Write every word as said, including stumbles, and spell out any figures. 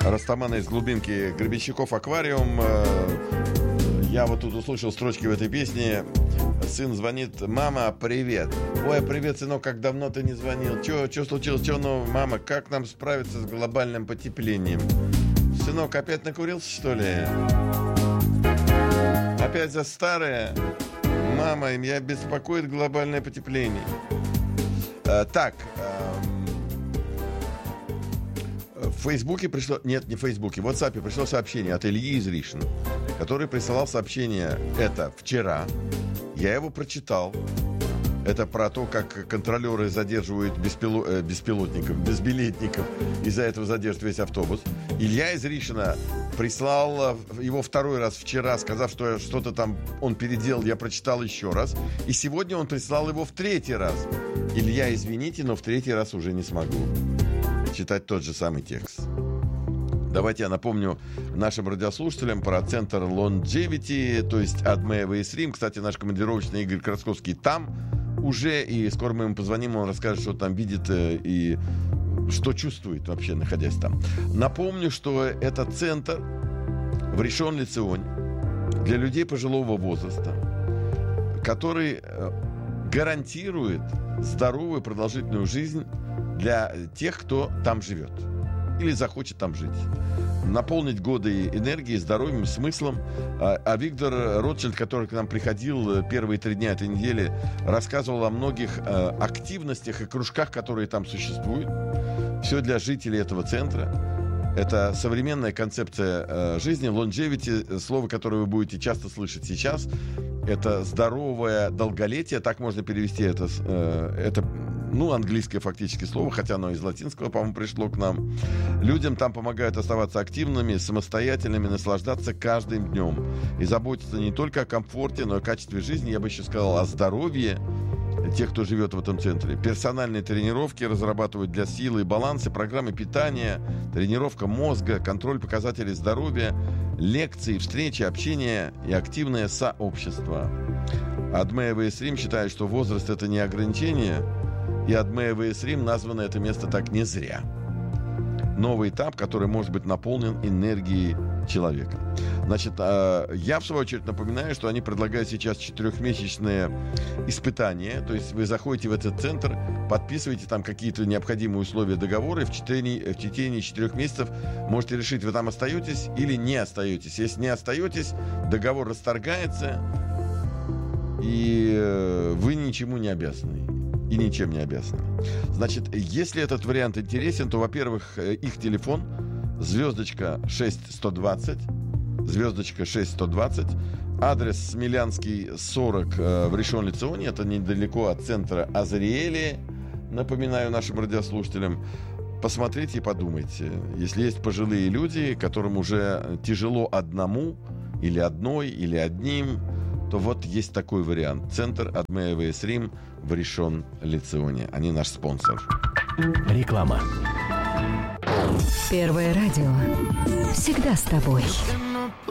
Растамана из глубинки, Гребенщиков аквариум. Я вот тут услышал строчки в этой песне. Сын звонит: мама, привет. Ой, привет, сынок, как давно ты не звонил? Че, че случилось? Че нового? Мама, как нам справиться с глобальным потеплением? Сынок, опять накурился, что ли? Опять за старое? Мама, меня беспокоит глобальное потепление. А, так, в Фейсбуке пришло... Нет, не в Фейсбуке, в WhatsApp пришло сообщение от Ильи из Ришин, который присылал сообщение это вчера. Я его прочитал. Это про то, как контролеры задерживают беспило... э, беспилотников, безбилетников. Из-за этого задерживает весь автобус. Илья из Ришина прислал его второй раз вчера, сказав, что что-то там он переделал. Я прочитал еще раз. И сегодня он прислал его в третий раз. Илья, извините, но в третий раз уже не смогу читать тот же самый текст. Давайте я напомню нашим радиослушателям про центр Longevity, то есть Адмеева и Срим. Кстати, наш командировочный Игорь Красковский там уже, и скоро мы ему позвоним, он расскажет, что там видит и что чувствует вообще, находясь там. Напомню, что это центр в Ришон Леционе для людей пожилого возраста, который гарантирует здоровую продолжительную жизнь для тех, кто там живет или захочет там жить. Наполнить годы энергией, здоровьем, смыслом. А, а Виктор Ротшильд, который к нам приходил первые три дня этой недели, рассказывал о многих а, активностях и кружках, которые там существуют. Все для жителей этого центра. Это современная концепция а, жизни. Longevity, слово, которое вы будете часто слышать сейчас, это здоровое долголетие. Так можно перевести это. А, это Ну, английское фактически слово, хотя оно из латинского, по-моему, пришло к нам. Людям там помогают оставаться активными, самостоятельными, наслаждаться каждым днем. И заботиться не только о комфорте, но и о качестве жизни, я бы еще сказал, о здоровье тех, кто живет в этом центре. Персональные тренировки разрабатывают для силы и баланса, программы питания, тренировка мозга, контроль показателей здоровья, лекции, встречи, общение и активное сообщество. Адмеева и Срим считают, что возраст — это не ограничение, и Адмеева и Срим названо это место так не зря. Новый этап, который может быть наполнен энергией человека. Значит, я в свою очередь напоминаю, что они предлагают сейчас четырехмесячные испытания. То есть вы заходите в этот центр, подписываете там какие-то необходимые условия договора, и в течение, в течение четырех месяцев можете решить, вы там остаетесь или не остаетесь. Если не остаетесь, договор расторгается, и вы ничему не обязаны. И ничем не обязаны. Значит, если этот вариант интересен, то, во-первых, их телефон звездочка шесть сто двадцать, звездочка шесть сто двадцать, адрес Смелянский сорок в Ришон Леционе, это недалеко от центра Азриэли, напоминаю нашим радиослушателям. Посмотрите и подумайте, если есть пожилые люди, которым уже тяжело одному, или одной, или одним, то вот есть такой вариант. Центр Адмеева и Срим в Ришон Леционе. Они наш спонсор. Реклама. Первое радио. Всегда с тобой.